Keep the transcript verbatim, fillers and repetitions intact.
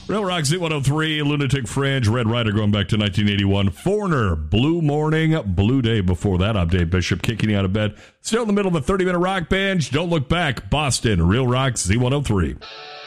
Real Rock Z one oh three, Lunatic Fringe, Red Rider going back to nineteen eighty-one, Foreigner, Blue Morning, Blue Day before that, I'm Dave Bishop, kicking you out of bed. Still in the middle of the thirty-minute rock binge. Don't look back, Boston, Real Rock Z one oh three.